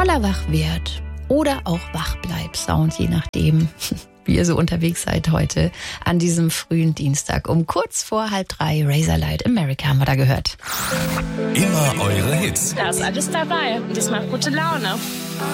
schneller wach wird oder auch Wachbleib-Sound, je nachdem, wie ihr so unterwegs seid heute an diesem frühen Dienstag. Um kurz vor 2:30 Razorlight America haben wir da gehört. Immer eure Hits. Da ist alles dabei und das macht gute Laune.